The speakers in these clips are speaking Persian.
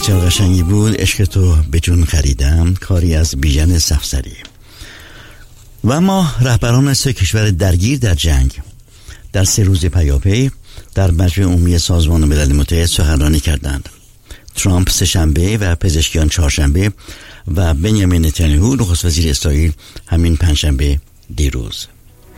بسیار قشنگی بود. عشق تو به جون خریدم، کاری از بیژن صفسری. و ما رهبران 3 کشور درگیر در جنگ در 3 روز پیاپی در مجمع عمومی سازمان ملل متحد سخنرانی کردند. ترامپ 3 شنبه و پزشکیان 4 شنبه و بنیامین نتانیاهو نخست وزیر اسرائیل همین 5 شنبه دیروز.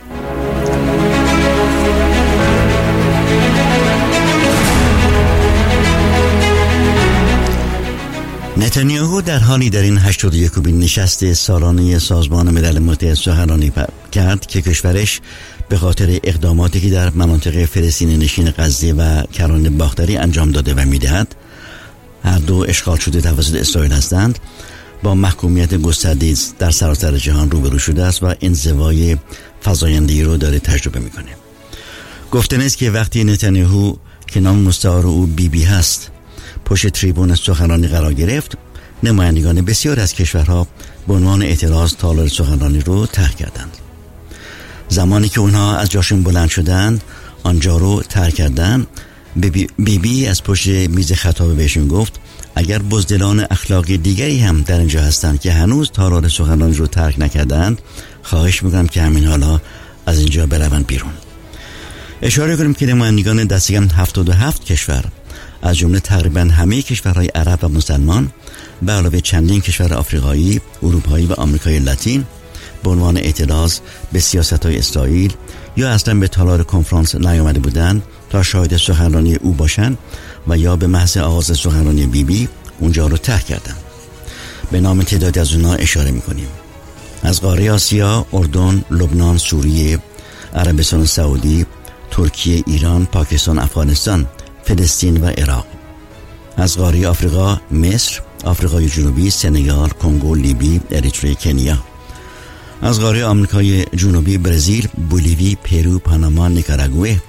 نتانیاهو در حالی در این 81مین نشست سالانه سازمان ملل متحد سخنرانی کرد که کشورش به خاطر اقداماتی که در مناطق فلسطین نشین غزه و کرانه باختری انجام داده و میدهد، هر دو اشغال شده توسط اسرائیل هستند، با محکومیت گسترده در سراسر جهان روبرو شده است و انزوای فزاینده‌ای رو داره تجربه میکنه. گفتن است که وقتی نتانیاهو که نام مستعار او بیبی هست پشت تریبون سخنرانی قرار گرفت، نمایندگان بسیار از کشورها به عنوان اعتراض تالار سخنرانی رو ترک کردند. زمانی که اونها از جاشون بلند شدند آنجا رو ترک کردند، بیبی از پشت میز خطاب بهشون گفت اگر بزدلان اخلاقی دیگری هم در اینجا هستند که هنوز تالار سخنرانی رو ترک نکردند، خواهش میکنم که همین حالا از اینجا بروند بیرون. اشاره کنیم که نمایندگان دست کم 77 کشور از جمله تقریبا همه کشورهای عرب و مسلمان به علاوه چندین کشور آفریقایی، اروپایی و آمریکای لاتین به عنوان اعتراض به سیاست‌های اسرائیل یا اصلا به تالار کنفرانس نیامده بودند تا شاهد سخنرانی او باشند و یا به محض آغاز سخنرانی بیبی اونجا رو ترک کردند. به نام تعدادی از اونها اشاره می‌کنیم. از قاره آسیا، اردن، لبنان، سوریه، عربستان سعودی، ترکیه، ایران، پاکستان، افغانستان، فلسطین و عراق. از قاره آفریقا، مصر، آفریقای جنوبی، سنگال، کنگو، لیبی، اریتره، کنیا. از قاره آمریکای جنوبی، برزیل، بولیوی، پرو، پاناما، نیکاراگوئه.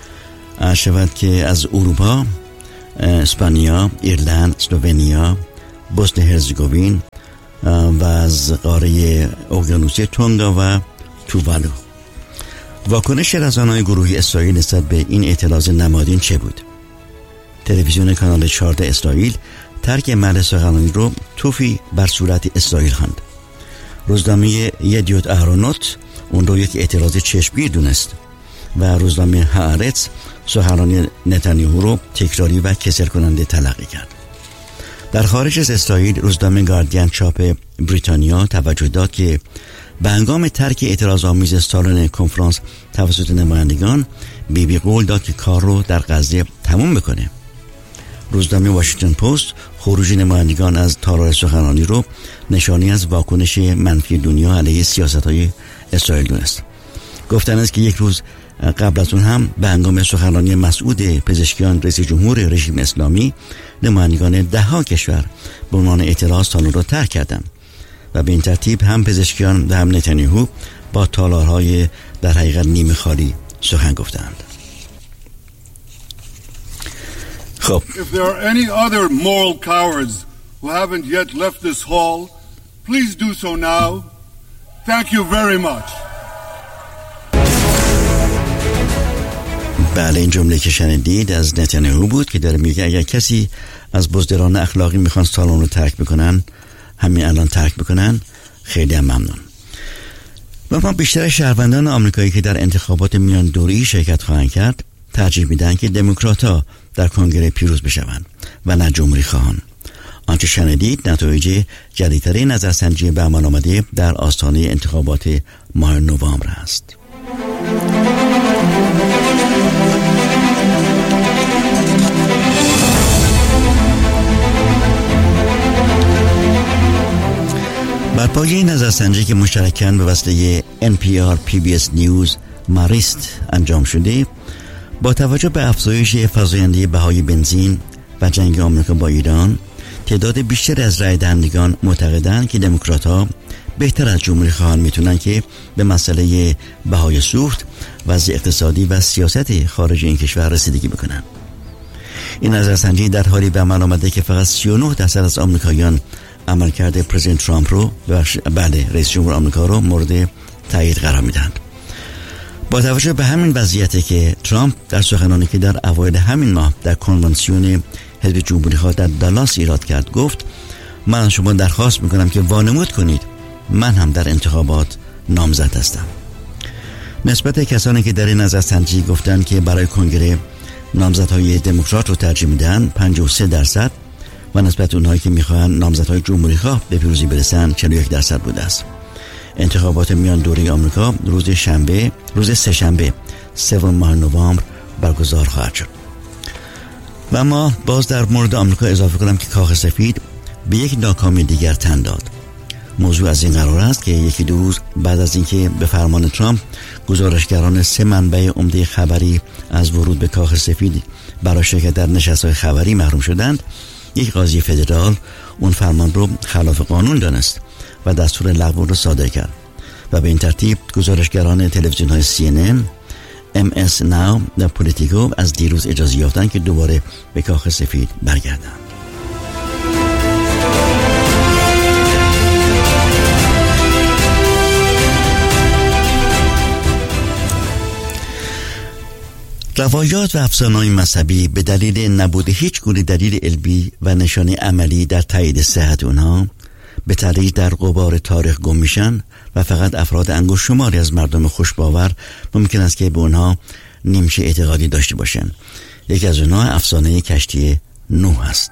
شود که از اروپا، اسپانیا، ایرلند، اسلوونیا، بوسنی هرزگوین و از قاره اقیانوسیه تونگا و تووالو. واکنش رسانه‌های گروهی اسرائیل نسبت به این اعتراض نمادین چه بود؟ تلویزیون کانال 14 اسرائیل ترک محل سخنرانی رو توفی بر صورت اسرائیل خواند. روزنامه یدیوت اهرونوت اون رو یک اعتراض چشمگیر دونست و روزنامه هآرتز سخنرانی نتانیاهو رو تکراری و کسل کننده تلقی کرد. در خارج از اسرائیل روزنامه گاردین چاپ بریتانیا توجه داد که به هنگام ترک اعتراض آمیز سالن کنفرانس توسط نمایندگان، بیبی قول داد که کار رو در غزه تموم بکنه. روزنامه واشنگتن پست خروج نمایندگان از تالار سخنرانی رو نشانی از واکنش منفی دنیا علیه سیاست‌های اسرائیل دونست. گفتن است که یک روز قبل از اون هم به هنگام سخنرانی مسعود پزشکیان رئیس جمهور رژیم اسلامی، نمایندگان 10 کشور به عنوان اعتراض تالار را ترک کردند و به این ترتیب هم پزشکیان و هم نتانیاهو با تالارهای در حقیقت نیمه خالی سخن گفتند. خب If there are any other moral cowards who haven't yet left this hall, please do so now. Thank you very much. بله، این جمله که شنیدید از نتانیاهو بود که داره میگه اگر کسی از بزدلان اخلاقی میخوان سالن رو ترک بکنن، همین الان ترک بکنن. خیلی هم ممنون. و ما بیشتر شهروندان آمریکایی که در انتخابات میان دوری شرکت خواهند کرد ترجیح میدن که دموکرات‌ها در کنگره پیروز بشوند و نه جمهوری خواهان. آنچه شنیدید نتایج جدیدتر نظرسنجی به عمل آمده در آستانه انتخابات ماه نوامبر است. بر پایه نظرسنجی که مشترکاً به وسیله NPR PBS نیوز ماریست انجام شده، با توجه به افزایش فزاینده بهای بنزین و جنگ آمریکا با ایران، تعداد بیشتر از رای دهندگان معتقدند که دموکرات‌ها بهتر از جمهوری خواهان میتونن که به مسئله بهای سوخت، وضع اقتصادی و سیاست خارج این کشور رسیدگی بکنن. این نظرسنجی در حالی به عمل آمده که فقط 39% از آمریکاییان عملکرد پرزیدنت ترامپ رو رئیس جمهور آمریکا رو مورد تایید قرار میدن. با با توجه به همین وضعیتی که ترامپ در سخنانی که در اوایل همین ماه در کنوانسیون حزب جمهوری‌خواه در دالاس ایراد کرد گفت من از شما درخواست میکنم که وانمود کنید من هم در انتخابات نامزد هستم. نسبت کسانی که در این نظرسنجی گفتند که برای کنگره نامزدهای دموکرات رو ترجیح میدن 53% و نسبت اونهایی که میخواهند نامزدهای جمهوری‌خواه به پیروزی برسن 41% بوده است. انتخابات میان دوره آمریکا روز سه‌شنبه 3 ماه نوامبر برگزار خواهد شد. و اما باز در مورد آمریکا اضافه کنم که کاخ سفید به یک ناکامی دیگر تن داد. موضوع از این قرار است که یکی دو روز بعد از اینکه به فرمان ترامپ گزارشگران 3 منبع عمده خبری از ورود به کاخ سفید برای شرکت در نشست‌های خبری محروم شدند، یک قاضی فدرال اون فرمان رو خلاف قانون دانست و دستور لغو را صادر کرد و به این ترتیب گزارشگران تلویزیون‌های CNN، MS Now و پولیتیکو از دیروز اجازه یافتند که دوباره به کاخ سفید برگردند. روایات و افسانه‌های مذهبی به دلیل نبود هیچ گونه دلیل علمی و نشانه عملی در تایید صحت اونها به تدریج در غبار تاریخ گم میشن و فقط افراد انگشت شماری از مردم خوشباور ممکن است که به اونها نیمچه اعتقادی داشته باشن. یکی از اونها افسانه کشتی نوح است.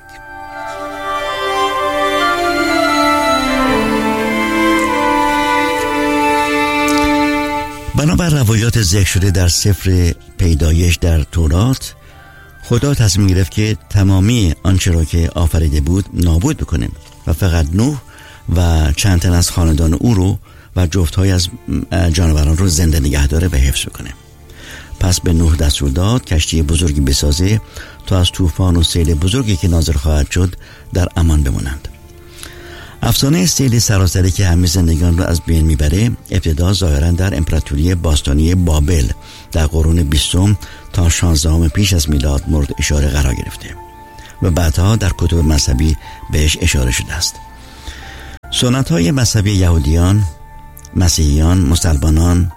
بنابر روایات ذکر شده در سفر پیدایش در تورات، خدا تصمیم گرفت که تمامی آنچه را که آفریده بود نابود بکنه و فقط نوح و چند تن از خاندان او رو و جفت‌های از جانوران رو زنده نگه داره و حفظ کنه. پس به نوح دستور داد کشتی بزرگی بسازه تا از طوفان و سیل بزرگی که نازل خواهد شد در امان بمونند. افسانه سیل سراسری که همه زندگان را از بین میبره ابتدا ظاهرا در امپراتوری باستانی بابل در قرون 20 تا 16 پیش از میلاد مورد اشاره قرار گرفته و بعدها در کتب مذهبی بهش اشاره شده است. سنت‌های مذهبی یهودیان، مسیحیان، مسلمانان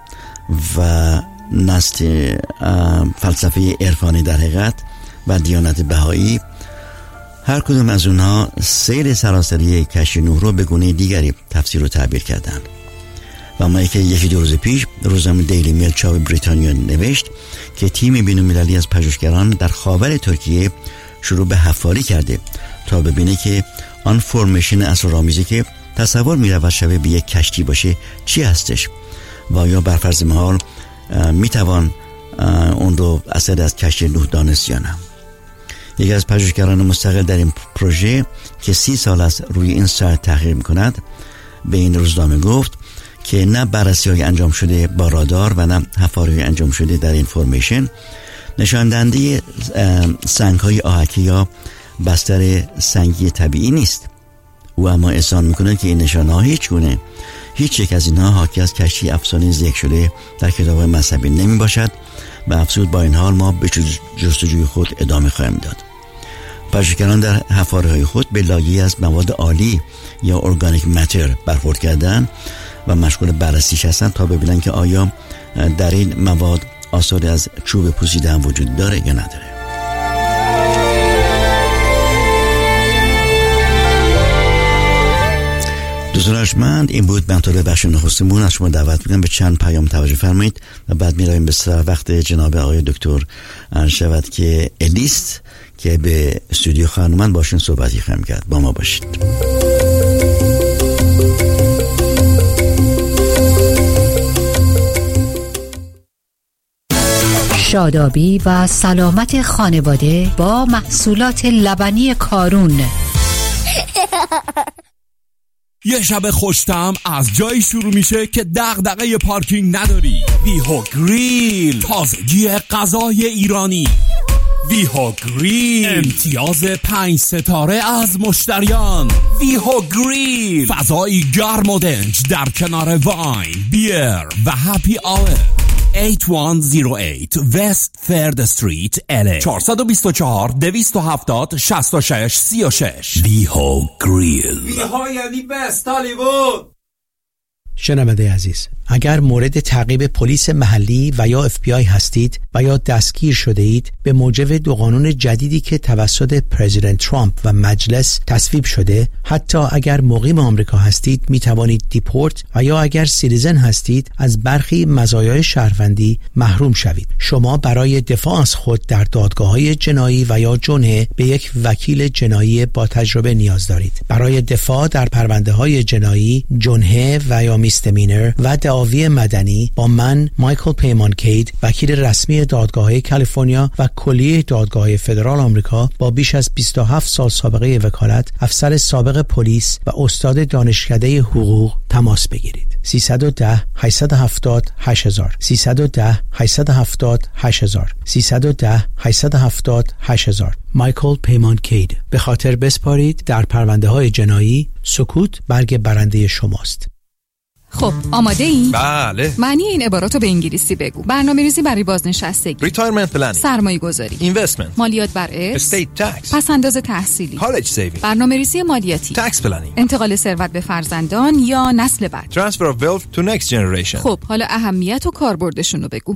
و نسل فلسفه عرفانی در حقیقت و دیانت بهایی، هر کدوم از اونها سیل سراسری کشتی نوح رو به گونه دیگری تفسیر و تعبیر کردند. و اما که یکی دو روز پیش روزنامه دیلی میل چاپ بریتانیا نوشت که تیم بین‌المللی از پژوهشگران در خاور ترکیه شروع به حفاری کرده تا ببینه که آن فرمیشن اسرارآمیزی که تصور می‌رود شبیه به یک کشتی باشه چی هستش و یا بر فرض محال میتوان اون رو اثر از کشتی نوح دانست یا نه. یکی از پژوهشگران مستقل در این پروژه که 30 سال است روی این سایت تحقیق می‌کند به این روزنامه گفت که نه بررسی‌های انجام شده با رادار و نه حفاری‌های انجام شده در این فرمیشن نشان دهنده سنگ‌های آهکی یا بستر سنگی طبیعی نیست. او اما احسان می‌کند که این نشانه‌ها هیچ یک از اینها حاکی از کشتی افسانه ذکر شده در کتاب مذهبی نمی باشد و افزود با این حال ما به جستجوی خود ادامه خواهیم داد. پژوهشگران در حفاری‌های خود به لایه‌ای از مواد عالی یا ارگانیک ماتر برخورد کردند و مشغول بررسیش هستند تا ببینند که آیا در این مواد آثاری از چوب پوسیده هم وجود داره یا نداره. دوستان ارجمند، این بود منطقه بخش نخستمون. از شما دعوت می‌کنم به چند پیام توجه فرمایید و بعد می‌رویم به وقت جناب آقای دکتر شود که الیست که به استودیو خانمان باشین صحبتی خواهیم کرد. با ما باشید. شادابی و سلامت خانواده با محصولات لبنی کارون. یه شب خوش‌طعم از جایی شروع میشه که دغدغه پارکینگ نداری. ویهو گریل، تازگی غذای ایرانی. ویهو گریل، امتیاز 5 ستاره از مشتریان. ویهو گریل، فضایی گرم و دنج در کنار واین، بیر و هپی آور. 8108 West 3rd Street LA 424-270-6636 ویهو گریل. ویهو یعنی بست هالیوود. شنونده عزیز، اگر مورد تعقیب پلیس محلی و یا FBI هستید و یا دستگیر شده اید، به موجب دو قانون جدیدی که توسط پرزیدنت ترامپ و مجلس تصویب شده، حتی اگر مقیم آمریکا هستید می توانید دیپورت و یا اگر سیتیزن هستید از برخی مزایای شهروندی محروم شوید. شما برای دفاع از خود در دادگاه‌های جنایی و یا جنحه به یک وکیل جنایی با تجربه نیاز دارید. برای دفاع در پرونده‌های جنایی، جنحه و یا میستمینر و دعاوی مدنی با من مایکل پیمان کید، وکیل رسمی دادگاه‌های کالیفرنیا و کلیه دادگاه‌های فدرال آمریکا با بیش از 27 سال سابقه وکالت، افسر سابق پلیس و استاد دانشکده حقوق تماس بگیرید. 310 870 8000 310 870 8000 310 870 8000 مایکل پیمان کید. به خاطر بسپارید در پرونده‌های جنایی، سکوت برگ برنده شماست. خب آماده این؟ بله. معنی این عباراتو به انگلیسی بگو. برنامه‌ریزی برای بازنشستگی، ریتایرمنت پلنینگ، سرمایه‌گذاری، اینوستمنت، مالیات بر ارث، استیت تکس، پس‌انداز تحصیلی، کالج سیوینگ، برنامه‌ریزی مالیاتی، تکس پلنینگ، انتقال ثروت به فرزندان یا نسل بعد، ترانسفر اف ویلث تو نکست جنریشن. خب حالا اهمیت و کاربردشون رو بگو.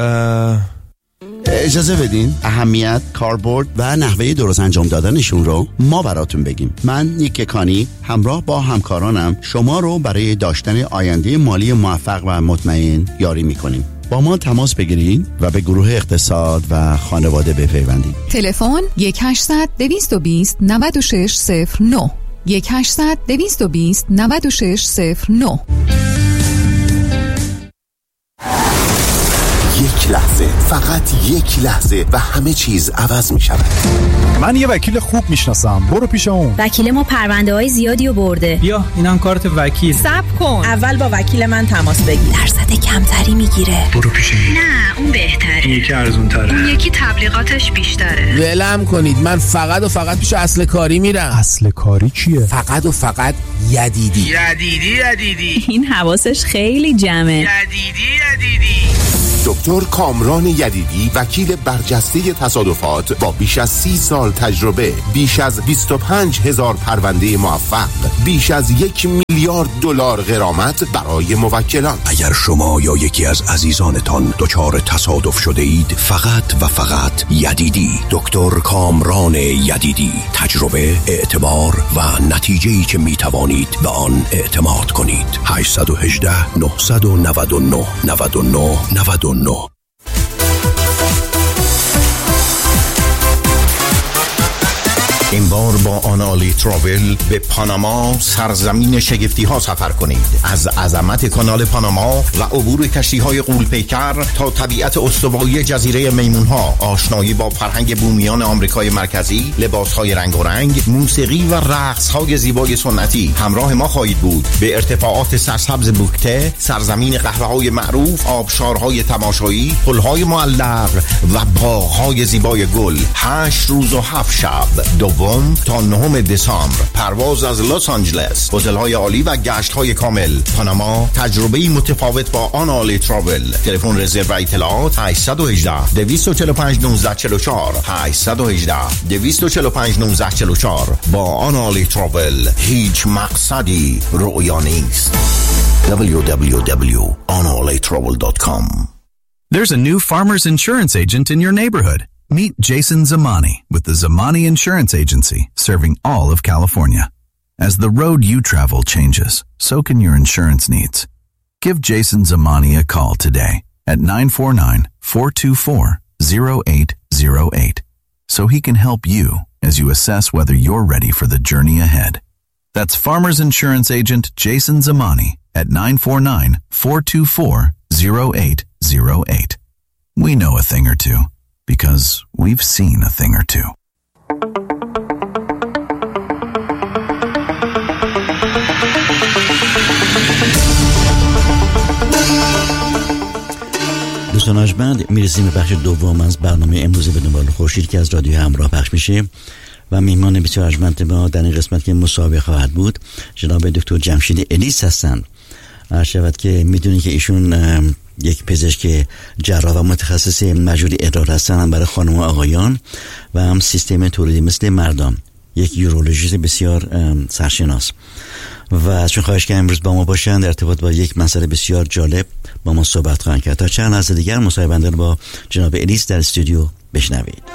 اجازه بدین اهمیت، کاربرد و نحوه درست انجام دادنشون رو ما براتون بگیم. من نیک کانی همراه با همکارانم شما رو برای داشتن آینده مالی موفق و مطمئن یاری میکنیم. با ما تماس بگیرید و به گروه اقتصاد و خانواده بپیوندید. تلفن 1-800-220-9609 1-800-220-9609. یک لحظه، فقط یک لحظه و همه چیز عوض می شود. من یه وکیل خوب میشناسم، برو پیش اون. وکیل ما پرونده های زیادی رو برده. بیا اینم کارت وکیل. صبر کن، اول با وکیل من تماس بگیر. درصد کمتری میگیره. برو پیش این. نه اون بهتره. این یکی ارزون تره. اون یکی تبلیغاتش بیشتره. ولم کنید، من فقط و فقط پیش اصل کاری میرم. اصل کاری چیه؟ فقط و فقط یدیدی. این حواسش خیلی جمعه. یدیدی. دکتر کامران یدیدی، وکیل برجسته تصادفات با بیش از 30 سال تجربه، بیش از 25,000 پرونده موفق، بیش از 1 میلیارد دلار غرامت برای موکلان. اگر شما یا یکی از عزیزانتان دچار تصادف شده اید، فقط و فقط یدیدی، دکتر کامران یدیدی، تجربه، اعتبار و نتیجه‌ای که می توانید به آن اعتماد کنید. 818 999 99 99. این بار با آنالی تراول به پاناما، سرزمین شگفتی ها سفر کنید. از عظمت کانال پاناما و عبور کشتی های غول‌پیکر تا طبیعت استوایی جزیره میمون ها، آشنایی با فرهنگ بومیان آمریکای مرکزی، لباس های رنگ و رنگ، موسیقی و رقص های زیبای سنتی، همراه ما خواهید بود به ارتفاعات سرسبز بوکته، سرزمین قهوه های معروف، آبشارهای تماشایی، پلهای معلق و باغهای زیبای گل. 8 روز و 7 شب، دوم تا 9 دسامبر. پرواز از لس آنجلس، هتل‌های عالی و گشت‌های کامل. پاناما، تجربه‌ای متفاوت با آنالی تراول. تلفن رزرو و اطلاعات 818 245 1944 818 245 1944. با آنالی تراول هیچ مقصدی رؤیا نیست. www.analitravel.com. There's a new Farmers Insurance agent in your neighborhood. Meet Jason Zamani with the Zamani Insurance Agency, serving all of California. As the road you travel changes, so can your insurance needs. Give Jason Zamani a call today at 949-424-0808 so he can help you as you assess whether you're ready for the journey ahead. That's Farmers Insurance Agent Jason Zamani at 949-424-0808. We know a thing or two. Because we've seen a thing or two. دوستان ارجمند، میرسیم به بخش دوم از برنامه امروز به دنبال خورشید که از رادیو همراه پخش میشه و میهمان بسیار ارجمند ما در این قسمت که مصاحبه خواهد بود جناب دکتر جمشید الیس هستند. عرض شود که میدونید که ایشون یک پزشک جراح و متخصص مجوری ادرار هستن، هم برای خانم و آقایان و هم سیستم تولیدی مثل مردان. یک یورولوژیست بسیار سرشناس و ازشون خواهش کردم امروز با ما باشن، در ارتباط با یک مسئله بسیار جالب با ما صحبت خواهند کرد. تا چند لحظه دیگر مصاحبه رو با جناب الیس در استودیو بشنوید.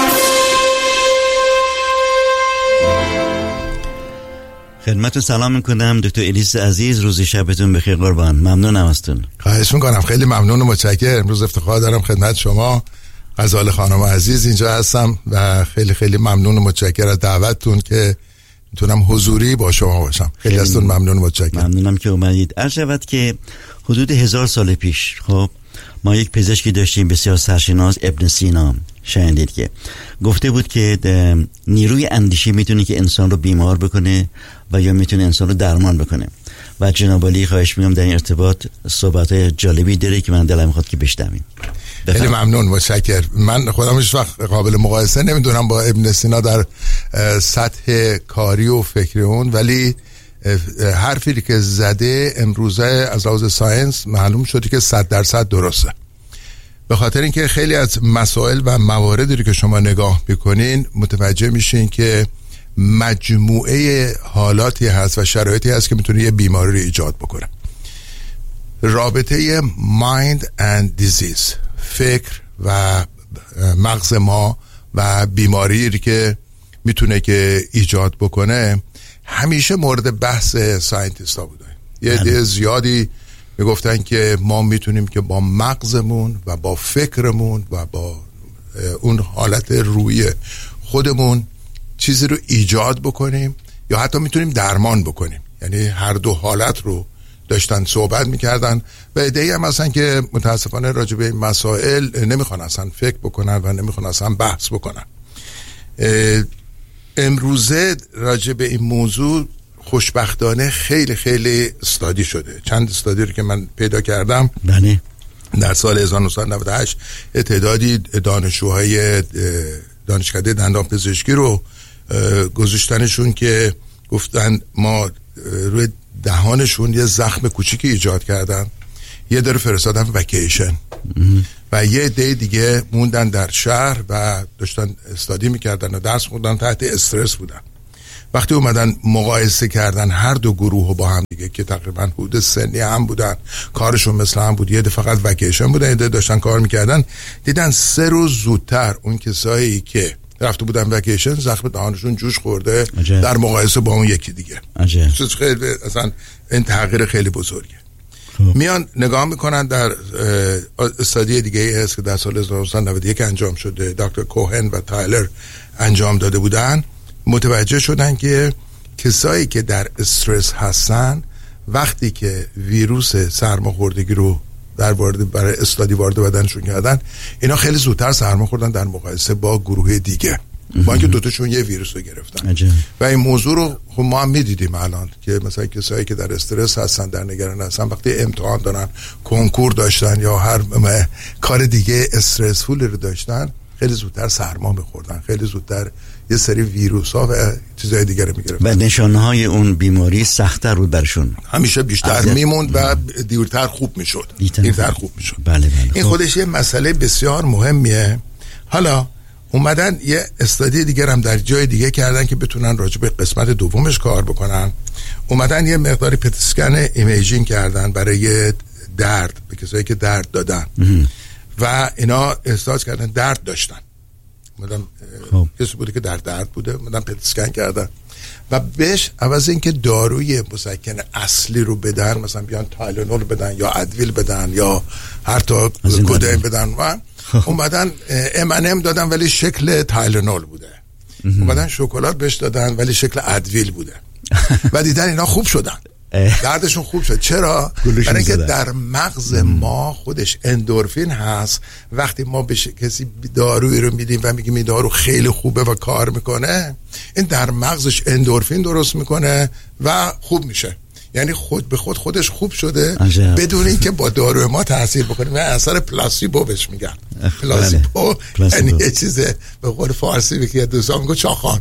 خدمتتون سلام میکنم دکتر الیس عزیز، روز شبتون بخیر قربان. ممنونم ازتون. خواهش میکنم، خیلی ممنون و متشکرم. امروز افتخار دارم خدمت شما غزال خانم عزیز اینجا هستم و خیلی خیلی ممنون و متشکرم از دعوتتون که میتونم حضوری با شما باشم. خیلی ازتون ممنون و متشکرم. ممنونم که اومدید. عرض شود که حدود 1000 سال پیش خب ما یک پزشکی داشتیم بسیار سرشناس، ابن سینا، شنیدید که گفته بود که نیروی اندیشه میتونه که انسان رو بیمار بکنه و یا میتونه انسان رو درمان بکنه و جناب علی خواهش میکنم در این ارتباط صحبت‌های جالبی داره که من دلم میخواد که بشنویم. خیلی ممنون، متشکرم. من خودم هیچ وقت قابل مقایسه نمیدونم با ابن سینا در سطح کاری و فکری اون، ولی حرفی که زده امروزه از لحاظ ساینس معلوم شده که 100% درسته، به خاطر اینکه خیلی از مسائل و مواردی که شما نگاه میکنین متوجه میشین که مجموعه حالاتی هست و شرایطی هست که میتونه یه بیماری رو ایجاد بکنه. رابطه mind and disease، فکر و مغز ما و بیماری که میتونه که ایجاد بکنه همیشه مورد بحث ساینتیست ها بوده. یه عده زیادی میگفتن که ما میتونیم که با مغزمون و با فکرمون و با اون حالت روی خودمون چیزی رو ایجاد بکنیم یا حتی میتونیم درمان بکنیم. یعنی هر دو حالت رو داشتن صحبت میکردن و عده‌ای هم هستن که متاسفانه راجع به این مسائل نمیخوان اصلا فکر بکنن و نمیخوان اصلا بحث بکنن. امروزه راجع به این موضوع خوشبختانه خیلی خیلی استادی شده. چند استادی رو که من پیدا کردم بله. در سال 1998 تعدادی دانشجوهای دانشکده دندان پزشکی رو گذاشتنشون که گفتن ما روی دهانشون یه زخم کوچیکی ایجاد کردن، یه داره فرستادن وکیشن و یه عده دیگه موندن در شهر و داشتن استادی میکردن و درس خوندن، تحت استرس بودن. وقتی اومدن مقایسه کردن هر دو گروه با هم دیگه که تقریبا حدود سنی هم بودن، کارشون مثل هم بود، یه ده فقط وکیشن بودن، یه ده داشتن کار میکردن، دیدن 3 روز زودتر اون کسایی که رفته بودن وکیشن زخم دهانشون جوش خورده عجب. در مقایسه با اون یکی دیگه. خیلی اصلا این تغییر خیلی بزرگه. میان نگاه میکنن در استادی دیگه هست که در سال 1991 انجام شده، دکتر کوهن و تایلر انجام داده بودن، متوجه شدن که کسایی که در استرس هستن وقتی که ویروس سرماخوردگی رو برای استادی وارد بدنشون کردن، اینا خیلی زودتر سرما خوردن در مقایسه با گروه دیگه، با اینکه دوتاشون یه ویروس رو گرفتن. و این موضوع رو خب ما هم میدیدیم الان که مثلا کسایی که در استرس هستن، در نگران هستن، وقتی امتحان دارن، کنکور داشتن یا هر کار دیگه استرسفول رو داشتن، خیلی زودتر سرما میخوردن، خیلی زودتر یه سری ویروس ها و چیزهای دیگه رو میگرفتن و نشانه های اون بیماری سخت‌تر بود برشون، همیشه بیشتر میموند و دیرتر خوب میشد. بله. این خودش یه مسئله بسیار مهمیه. حالا اومدن یه استادی دیگر هم در جای دیگه کردن که بتونن راجع به قسمت دومش کار بکنن. اومدن یه مقداری پت اسکن ایمیجینگ کردن برای درد به کسایی که درد دادن و اینا احساس کردن درد داشتن. مدام کسی بوده که در درد بوده، مدام پت اسکن کردن و بهش عوض اینکه داروی مسکن اصلی رو بدن، مثلا بیان تایلنول بدن یا ادویل بدن یا هر تا کدوم بدن، و اومدن M&M دادن ولی شکل تایلنول بوده، اومدن شکلات بهش دادن ولی شکل ادویل بوده و دیدن اینا خوب شدن، دردشون خوب شد. چرا؟ برای اینکه در مغز ما خودش اندورفین هست. وقتی ما به کسی دارویی رو میدیم و میگیم این دارو خیلی خوبه و کار میکنه، این در مغزش اندورفین درست میکنه و خوب میشه. یعنی خود به خودش خوب شده بدون اینکه با داروی ما تاثیر بکنه. من اثر پلاسیبو بهش میگن. پلاسیبو یعنی یه چیزه به قول فارسی میگه دوستان میگه چاخان،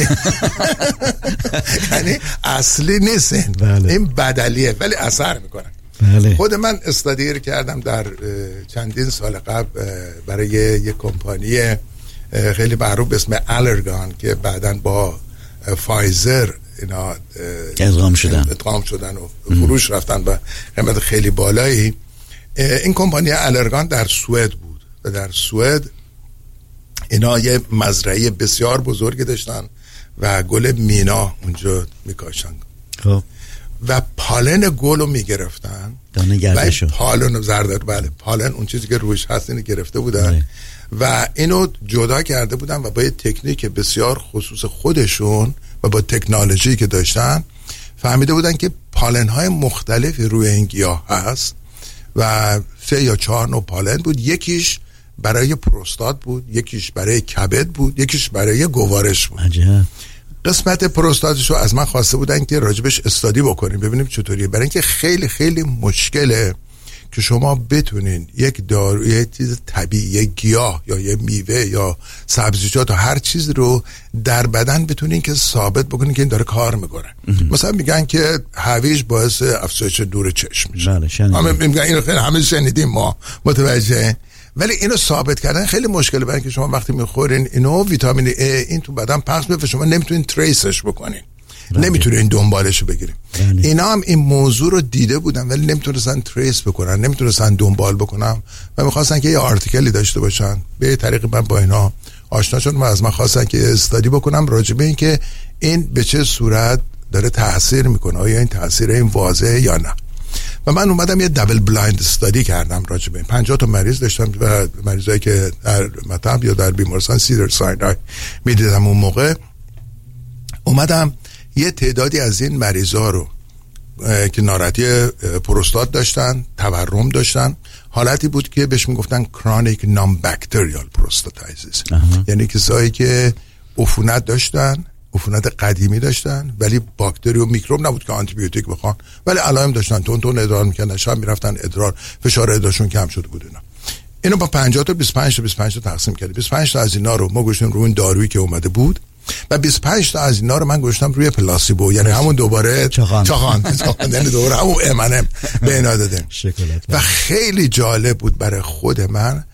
یعنی اصلی نیستن، این بدلیه ولی اثر میکنن. خود من استادی رو کردم در چندین سال قبل برای یک کمپانی خیلی معروف به اسم آلرگان که بعداً با فایزر اینا ادغام شدن و فروش رفتن به قیمت خیلی بالایی. این کمپانی الرگان در سوئد بود و در سوئد اینا یه مزرعه بسیار بزرگی داشتن و گل مینا اونجا میکاشتن. خب و پالن گل رو میگرفتن، دانه گردشو، پالن زردر، بله پالن اون چیزی که روش هست اینو گرفته بودن و اینو جدا کرده بودن و با یه تکنیک بسیار خصوص خودشون و با تکنولوژی که داشتن فهمیده بودن که پالن های مختلفی روی این گیاه هست و 3 یا 4 نوع پالن بود. یکیش برای پروستات بود، یکیش برای کبد بود، یکیش برای گوارش بود. عجب. قسمت پروستاتش رو از من خواسته بودن که راجبش استادی بکنیم ببینیم چطوریه، برای اینکه خیلی خیلی مشکله که شما بتونین یک دارو، یه چیز طبیعی، یک گیاه یا یه میوه یا سبزیجات و هر چیز رو در بدن بتونین که ثابت بکنین که این داره کار میکنه. مثلا میگن که هویج باعث افزایش نور چشم میشه. بله میگن اینو خیلی همه شنیدیم ما، متوجه، ولی اینو ثابت کردن خیلی مشکله، برای اینکه شما وقتی میخورین اینو ویتامین A این تو بدن پخش میشه، شما نمیتونین تریسش بکنین، نمیتونین دنبالش بگیریم. اینا هم این موضوع رو دیده بودن ولی نمیتونستن تریس بکنن، نمیتونستن دنبال بکنن و میخواستن که یه آرتیکلی داشته باشن. به طریق من با اینا آشنا شدم و از من خواستن که استادی بکنم راجع به این که این به چه صورت داره تاثیر میکنه، آیا این تاثیر این واضحه یا نه. و من اومدم یه دبل بلایند استادی کردم راجع به این. 50 تا مریض داشتم و مریضایی که در مطب یا در بیمارستان سیدر ساینای میدیدم اون موقع. اومدم یه تعدادی از این مریضا رو که ناراحتی پروستات داشتن، تورم داشتن، حالتی بود که بهش میگفتن کرونیک نان بکتریال پروستاتایتیس، یعنی کسایی که عفونت داشتن، عفونت قدیمی داشتن ولی باکتری و میکروب نبود که آنتی بیوتیک بخوان، ولی علائم داشتن، تون ادرار میکردن، شب میرفتن ادرار، فشار ادرارشون کم شده بود. اینو با 50 تا 25 تا تقسیم کردیم. 25 تا از اینا رو ما گذاشتیم روی این دارویی که اومده بود و 25 تا از اینا رو من گذاشتم روی پلاسیبو، یعنی همون دوباره چاخان یعنی دوباره همون M&M به اینا دادیم. و خیلی جالب بود برای خود من،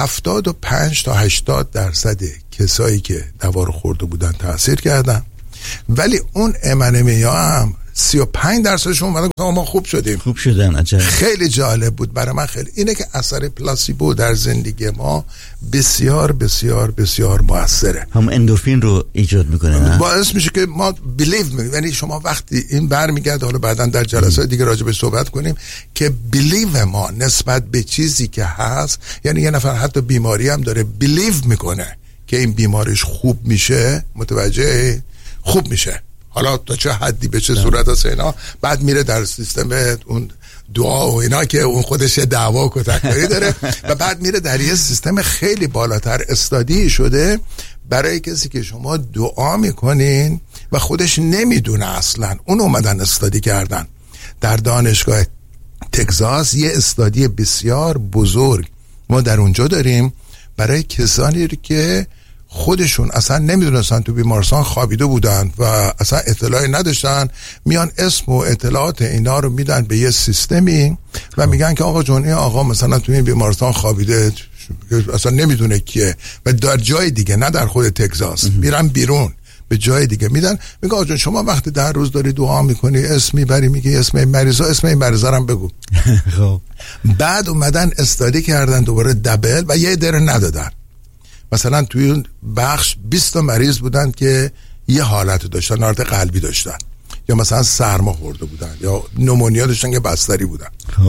75 تا 80% کسایی که دوا رو خورده بودن تاثیر کردن، ولی اون M&M هم 35% اومدن گفتن ما خوب شدن. عجب. خیلی جالب بود برای من. خیلی اینه که اثر پلاسیبو در زندگی ما بسیار بسیار بسیار موثره. هم اندورفین رو ایجاد میکنه، باعث میشه که ما بیلیو میکنیم. یعنی شما وقتی این برمیگرده، حالا بعداً در جلسات دیگه راجع به صحبت کنیم، که بیلیو ما نسبت به چیزی که هست، یعنی یه نفر حتی بیماری هم داره بیلیو میکنه که این بیماریش خوب میشه، متوجه خوب میشه، حالا تا چه حدی به چه صورت هست اینا، بعد میره در سیستم اون دعا و اینا که اون خودش دعوا و کتککاری داره و بعد میره در یه سیستم خیلی بالاتر استادی شده برای کسی که شما دعا میکنین و خودش نمیدونه اصلا. اون اومدن استادی کردن در دانشگاه تگزاس، یه استادی بسیار بزرگ ما در اونجا داریم برای کسانی که خودشون اصلا نمیدونستن، تو بیمارستان خوابیده بودن و اصلا اطلاعی نداشتن، میان اسم و اطلاعات اینا رو میدن به یه سیستمی و میگن که آقا جون این آقا مثلا تو این بیمارستان خوابیده، اصلا نمیدونه کیه و در جای دیگه، نه در خود تگزاس، میرن بیرون به جای دیگه میدن، میگه آقا جون شما وقتی در روز داری دعا میکنی اسم میبری، میگی اسم این مریضا هم بگو. خب بعد اومدن استادی کردن دوباره دبل و یه دره ندادن. مثلا توی اون بخش 20 تا مریض بودن که یه حالت داشتن، حالت قلبی داشتن، یا مثلا سرما خورده بودن یا نمونیا داشتن که بستری بودن.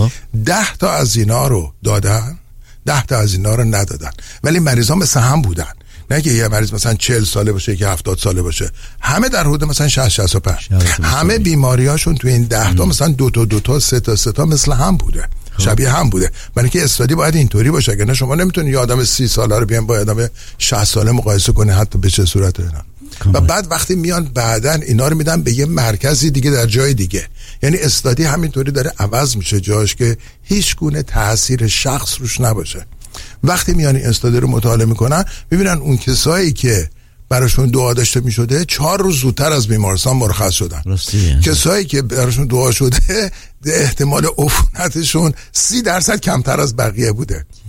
10 تا از اینا رو دادن، 10 تا از اینا رو ندادن، ولی مریضا مثل هم بودن، نه که یه مریض مثلا 40 ساله باشه که 70 ساله باشه، همه در حدود مثلا 65 همه بیماریاشون توی این 10 تا مثلا 2 تا 3 تا مثل هم بوده، شبیه هم بوده. برای که استادی باید اینطوری باشه، اگه نه شما نمیتونید یه آدم 30 ساله رو بیان با آدم 60 ساله مقایسه کنه حتی به چه صورت اینا. و بعد وقتی میان بعدن اینا رو میدن به یه مرکزی دیگه در جای دیگه، یعنی استادی همینطوری داره عوض میشه جاش که هیچ گونه تاثیر شخص روش نباشه. وقتی میان این استادی رو مطالعه میکنن میبینن اون کسایی که براشون دعا داشته میشده 4 روز زودتر از بیمارستان مرخص شدن. کسایی که براشون دعا شده احتمال عفونتشون 30% کمتر از بقیه بوده.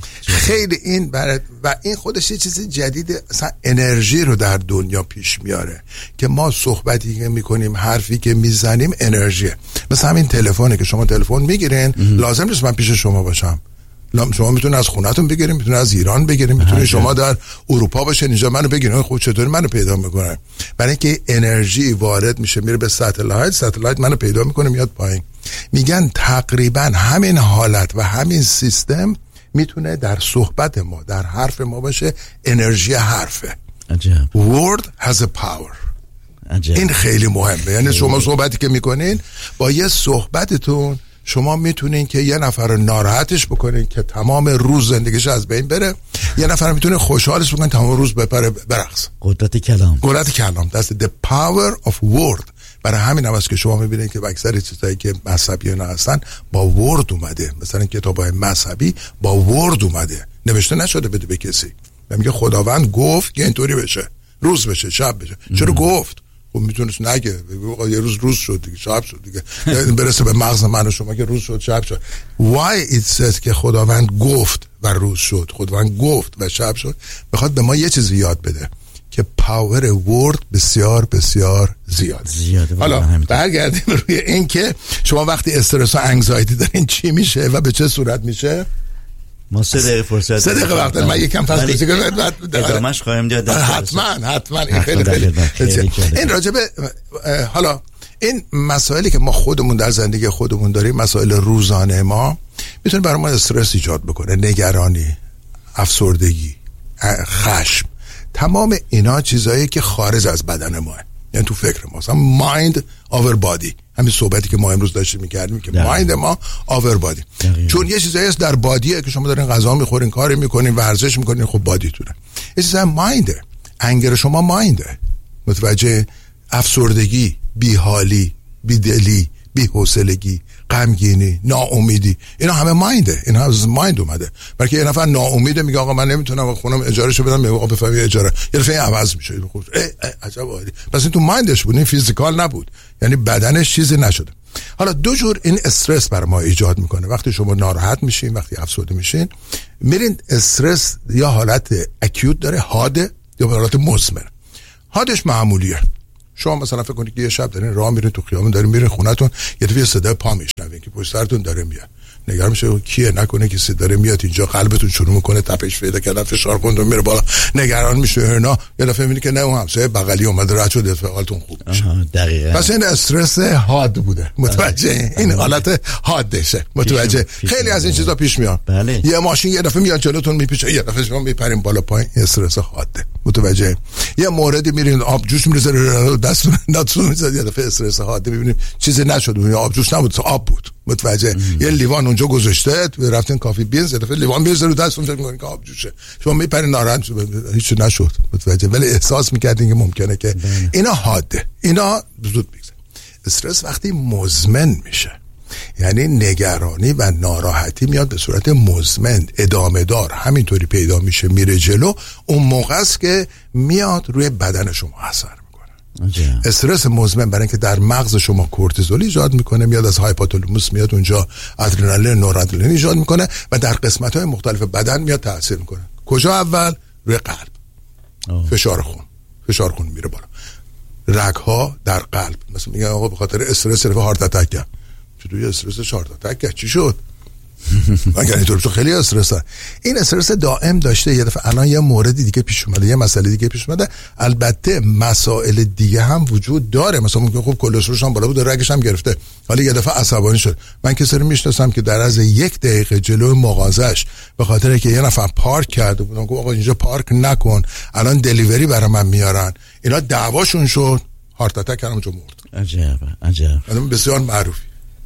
خیلی این و این خودش یه چیز جدیده، اصلا انرژی رو در دنیا پیش میاره که ما صحبتی که میکنیم، حرفی که میزنیم انرژیه. مثلا همین تلفنه که شما تلفن میگیرین، لازم نیست من پیش شما باشم، شما میتونید از خونه‌تون بگیریم، میتونید از ایران بگیریم، میتونید شما در اروپا باشین اینجا منو بگیرین. خب چطوری منو پیدا میکنن؟ برای اینکه انرژی وارد میشه میره به ستلایت منو پیدا میکنه میاد پایین. میگن تقریبا همین حالت و همین سیستم میتونه در صحبت ما، در حرف ما باشه. انرژی حرفه. عجب. word has a power. عجب. این خیلی مهمه. یعنی شما صحبتی که میکنین با یه صحبتتون شما میتونین که یه نفر رو ناراحتش بکنین که تمام روز زندگیش از بین بره، یه نفر میتونه خوشحالش بکنین تمام روز بپره برقص. قدرت کلام. That's the power of word. برای همین هم است که شما میبینید که اکثر چیزایی که مذهبیان هستن با ورد اومده. مثلا کتابای مذهبی با ورد اومده، نوشته نشده بده به کسی. میگه خداوند گفت که اینطوری بشه، روز بشه، شب بشه. چرا گفت؟ خب میتونست نگه، یه روز شد دیگه، شب شد دیگه، برسه به مغز من و شما که روز شد شب شد. Why it says که خداوند گفت و روز شد، خداوند گفت و شب شد، میخواد به ما یه چیزی یاد بده که پاور ورد بسیار بسیار زیاده. حالا برگردیم روی این که شما وقتی استرس و انگزایتی دارین چی میشه و به چه صورت میشه. ما 3 دقیقه فرصت 3 دقیقه وقت من یکم فاصله بگیرم بعد ادامهش خواهیم داد. حتما این خیلی این راجبه حالا این مسائلی که ما خودمون در زندگی خودمون داریم، مسائل روزانه ما، میتونه برای ما استرس ایجاد بکنه، نگرانی، افسردگی، خشم. تمام اینا چیزایی که خارج از بدن ماه، یعنی تو فکر ما. مثلا مایند آور بادی، همین صحبتی که ما امروز داشتیم میکردیم که مایند ما آور بادی، چون یه چیزایی هست در بادیه که شما دارین غذا میخورین، کاری میکنین، ورزش میکنین، خب بادی تونه. یه چیزای ماینده، انگر شما ماینده. متوجه؟ افسردگی، بیحالی، بیدلی، بی‌حوصلگی، غمگینی، ناامیدی، اینا همه ماینده. اینا از مایند اومده. بلکه یه نفر ناامیده میگه آقا من نمیتونم خونم اجارهشو بدم، میگه آقا بفهمی اجاره، یه دفعه عوض میشه. خب عجب عالی. پس این تو مایندش بود، این فیزیکال نبود، یعنی بدنش چیزی نشده. حالا دو جور این استرس بر ما ایجاد میکنه. وقتی شما ناراحت میشین، وقتی افسرده میشین، میرین استرس یا حالت اکیوت داره، حاده، یا حالت مزمن. حادش معمولیه. شما مثلا فکر کنید که یه شب دارین راه میرین تو خیابون، دارین میرین خونتون، یه دفعه صدای پا میشنوین که پشت سرتون داره میاد. نگران میشه کیه، نکنه کسی داره میاد اینجا، قلبتون شروع میکنه تپش پیدا کردن، فشار خونتون میره بالا، نگران میشه اینا. یه دفعه میبینی که نه اون همسایه بغلی اومده رد شد، حالتون خوب میشه. دقیقاً. پس این استرس حاد بوده. متوجه؟ این حالت حادشه. متوجه؟ خیلی از این چیزا پیش میاد. یه ماشین یه دفعه میاد جلوتون میپیچه، یه دفعه شما میپرین بالا پایین، استرس حاده. متوجه؟ یه موردی میرین آب جوش میریزه دستتون میزنه، یه دفعه استرس حاده. میبینیم چیزی نشد، اون آب جوش نبود، آب بود. متوجه؟ یه لیوان اونجا گذاشته، رفتین کافی بینز، یه دفعه لیوان میذاره رو دستتون، فکر میکنین که آب جوشه، شما میپرین ناراحت، هیچ نشد. متوجه؟ ولی احساس میکردین که ممکنه که اینا حاده، اینا زود میگذره. استرس وقتی مزمن میشه، یعنی نگرانی و ناراحتی میاد به صورت مزمن، ادامه دار، همینطوری پیدا میشه میره جلو، اون موقع است که میاد روی بدن شما اثر میکنه. استرس مزمن برای اینکه در مغز شما کورتیزول ایجاد میکنه، میاد از هایپوتالاموس، میاد اونجا ادرنالین، نورادرنالین ایجاد میکنه و در قسمت‌های مختلف بدن میاد تاثیر میکنه. کجا؟ اول روی قلب. فشار خون میره بالا. رگ‌ها در قلب، مثلا میگن آقا به خاطر استرس هارت اتک کرد. چطوری استرس هارت اتک کرد؟ چی شد؟ مگر اینطور تو خیلی استرسه. این استرس دائم داشته، یه دفعه الان یه موردی دیگه پیش اومده، یه مسئله دیگه پیش اومده. البته مسائل دیگه هم وجود داره، مثلا ممکن خب کلسترولش هم بالا بود، رگش هم گرفته، حالا یه دفعه عصبانی شد. من کسی رو میشناسم که در از 1 دقیقه جلوی مغازش به خاطر که یه نفر پارک کرده بود، گفت آقا اینجا پارک نکن، الان دلیوری برای من میارن، اینا دعواشون شد، هارت اتک کردم، اونجا مرد. عجب. آدم بسیار معروفی.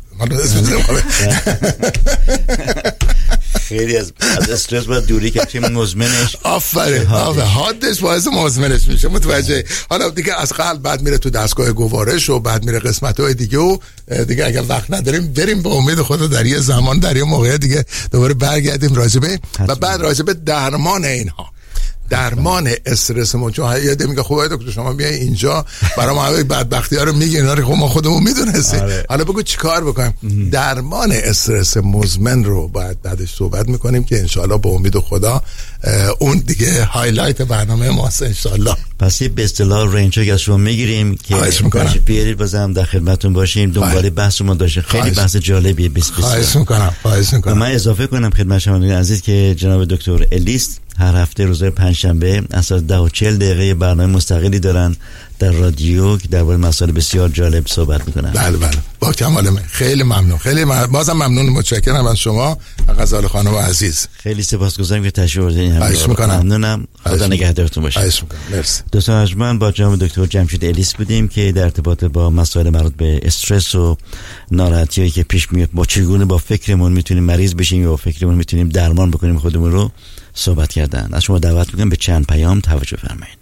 خیلی از استرس باید دوری که چه مزمنش. آفرین. حادش باعث مزمنش میشه. متوجه؟ حالا دیگه از قلب بعد میره تو دستگاه گوارش و بعد میره قسمت‌های دیگه و دیگه اگر وقت نداریم بریم به امید خدا در یه زمان در یه موقع دیگه دوباره برگردیم راجبه و بعد راجبه درمان اینها. درمان استرس ما. چون یاد میگه خب دکتر شما بیاین اینجا برای ما همه بدبختی‌ها رو میگین، اینا رو خب ما خودمون میدونستیم. حالا بگو چیکار بکنیم؟ درمان استرس مزمن رو باید بعدش صحبت میکنیم که انشالله با امید خدا اون دیگه هایلایت برنامه ماست انشالله. پس یه به اصطلاح رنج از شما میگیریم که بیارید بازم در خدمتتون باشیم. دنبال بحثمون داشته خیلی بحث جالبیه. خواهش میکنم. من اضافه کنم خدمت شما عزیز که جناب دکتر الیس هر هفته روزهای پنجشنبه از 10:40 برنامه مستقلی دارن در رادیو که درباره مسائل بسیار جالب صحبت میکنن. بله با کمال من. خیلی ممنون. بازم ممنون، متشکرم از شما غزال خانم عزیز. خیلی سپاسگزارم که تشریف آوردین. ممنونم. خدا نگهدارتون باشه. مرسی. دوستان ارجمند، با جناب دکتر جمشید الیس بودیم که در ارتباط با مسائل مربوط به استرس و ناراحتیایی که پیش میاد با چگونه با فکرمون میتونیم مریض بشیم یا با فکرمون میتونیم درمان بکنیم خودمون رو صحبت کردن. از شما دعوت میکنم به چند پیام توجه فرمایید.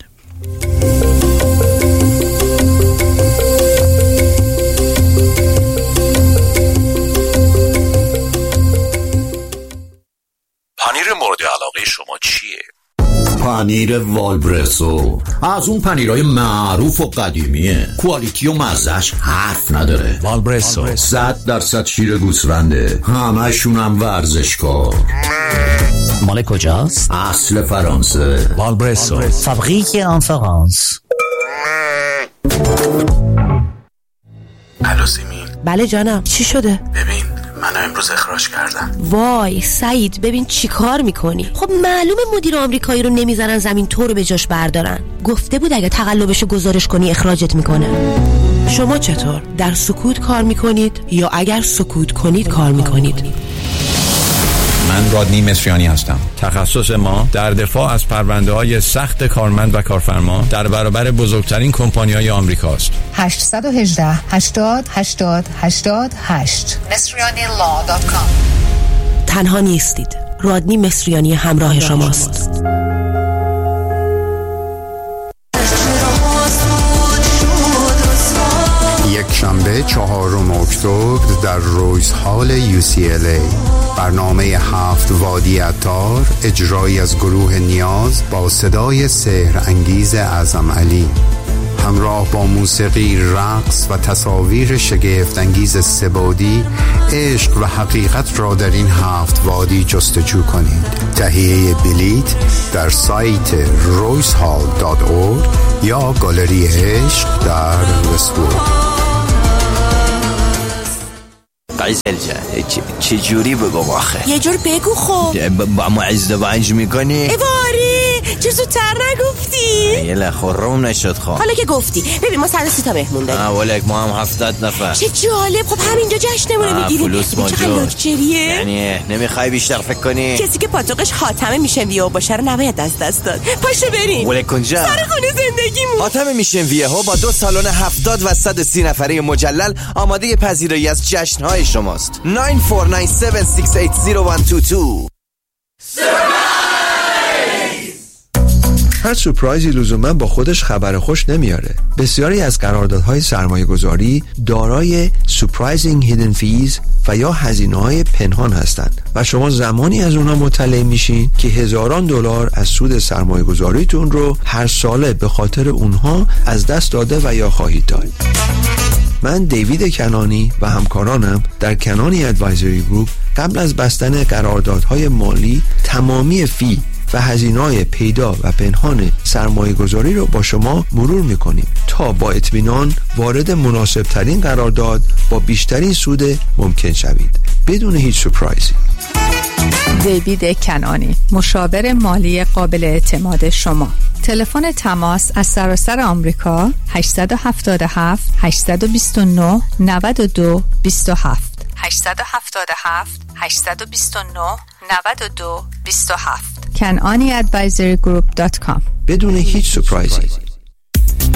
پنیر مورد علاقه شما چیه؟ پنیر والبرسو از اون پنیرهای معروف و قدیمیه، کوالیتی و مزهش حرف نداره. والبرسو 100% شیر گوسفنده، همشون هم ورزشکار. مال کجاست؟ اصل فرانسه. والبرسو فابریک ان فرانس. الو سیمین. بله جانم، چی شده؟ ببین منو امروز اخراج کردن. وای سعید، ببین چی کار میکنی؟ خب معلومه مدیر آمریکایی رو نمیذارن زمین تو رو به جاش بردارن. گفته بود اگه تقلبشو گزارش کنی اخراجت میکنه. شما چطور؟ در سکوت کار میکنید یا اگر سکوت کنید کار میکنید؟ من رادنی مصریانی هستم. تخصص ما در دفاع از پرونده‌های سخت کارمند و کارفرما در برابر بزرگترین کمپانی‌های آمریکاست. 818 80 80 88 مصریانی.law.com. تنها نیستید. رادنی مصریانی همراه شماست. یک شنبه 4 اکتبر در رویز هال UCLA برنامه 7 وادی عطار، اجرایی از گروه نیاز با صدای سحر انگیز اعظم علی، همراه با موسیقی، رقص و تصاویر شگفت انگیز سه‌بعدی. عشق و حقیقت را در این 7 وادی جستجو کنید. تهیه بلیت در سایت roycehall.org یا گالری عشق در وست‌وود. قیزل جان چه جوری بگم آخه؟ یه جور بگو خب. با ما ازدواج میکنی؟ ایواری چه زودتر نگفتی؟ یه لخورم نشد خواه. حالا که گفتی ببین ما 130 تا مهمون داریم. ولک ما هم 70 نفر. چه جالب. خب همینجا جشنمونه میگیریم. فلوس موجود. یعنی نمیخوای بیشتر فکر کنی؟ کسی که پاتوقش حاتم میشن ویو باشه رو نباید از دست داد. پاشو بریم ولک کنجا سر خونه زندگیمون. حاتم میشن ویو با 2 سالن 70 و 130 نفره مجلل آماده پذیرایی از جشن‌های شماست. 9497680122. هر سورپرایزی لزوما با خودش خبر خوش نمیاره. بسیاری از قراردادهای سرمایه‌گذاری دارای surprising hidden fees و یا هزینه‌های پنهان هستند و شما زمانی از اونها مطلع میشین که هزاران دلار از سود سرمایه‌گذاریتون رو هر ساله به خاطر اونها از دست داده و یا خواهید داد. من دیوید کنانی و همکارانم در کنانی ادوایزری گروپ قبل از بستن قراردادهای مالی تمامی فی و هزینه‌های پیدا و پنهان سرمایه‌گذاری رو با شما مرور می‌کنیم تا با اطمینان وارد مناسب‌ترین قرارداد با بیشترین سود ممکن شوید بدون هیچ سورپرایزی. دیوید کنانی، مشاور مالی قابل اعتماد شما. تلفن تماس از سراسر آمریکا 877 829 92 27 877 829 92 27 kananiadvisorygroup.com. بدون هیچ سورپرایزی.